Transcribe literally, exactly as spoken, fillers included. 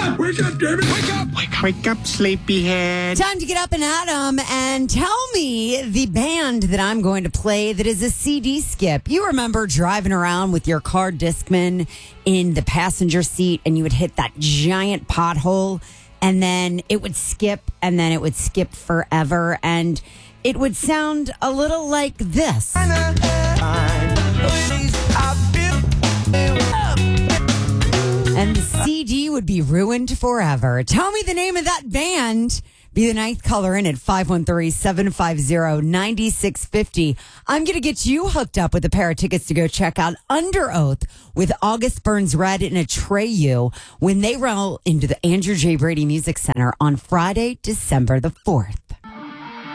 up! Wake up, David! Wake up! Wake up, wake up, sleepyhead. Time to get up and at 'em and tell me the band that I'm going to play that is a C D skip. You remember driving around with your car Discman in the passenger seat and you would hit that giant pothole and then it would skip and then it would skip forever and it would sound a little like this. And the C D would be ruined forever. Tell me the name of that band. Be the ninth caller in at five one three, seven five zero, nine six five zero. I'm going to get you hooked up with a pair of tickets to go check out Under Oath with August Burns Red and Atreyu when they roll into the Andrew J. Brady Music Center on Friday, December the fourth.